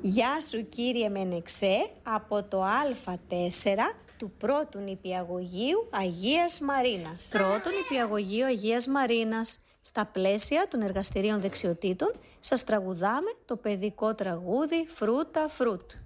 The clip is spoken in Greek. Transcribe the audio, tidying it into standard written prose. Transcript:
Γεια σου κύριε Μενεξέ, από το Α4 του πρώτου νηπιαγωγείου Αγίας Μαρίνας. Πρώτο νηπιαγωγείο Αγίας Μαρίνας. Στα πλαίσια των εργαστηρίων δεξιοτήτων σας τραγουδάμε το παιδικό τραγούδι Φρούτα Φρούτ.